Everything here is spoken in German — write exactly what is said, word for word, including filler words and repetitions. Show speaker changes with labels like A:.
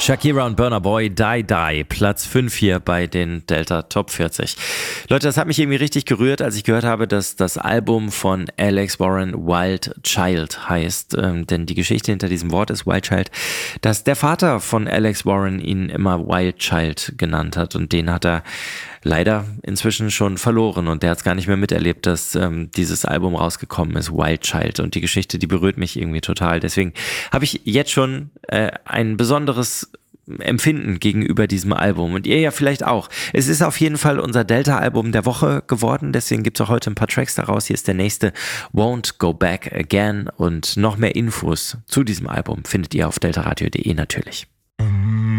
A: Shakira und Burna Boy, Die Die, Platz fünf hier bei den Delta Top vierzig. Leute, das hat mich irgendwie richtig gerührt, als ich gehört habe, dass das Album von Alex Warren Wild Child heißt. Ähm, denn die Geschichte hinter diesem Wort ist Wild Child, dass der Vater von Alex Warren ihn immer Wild Child genannt hat. Und den hat er leider inzwischen schon verloren und der hat es gar nicht mehr miterlebt, dass ähm, dieses Album rausgekommen ist, Wild Child. Und die Geschichte, die berührt mich irgendwie total. Deswegen habe ich jetzt schon äh, ein besonderes Empfinden gegenüber diesem Album und ihr ja vielleicht auch. Es ist auf jeden Fall unser Delta-Album der Woche geworden, deswegen gibt es auch heute ein paar Tracks daraus. Hier ist der nächste, Won't Go Back Again, und noch mehr Infos zu diesem Album findet ihr auf deltaradio punkt de natürlich.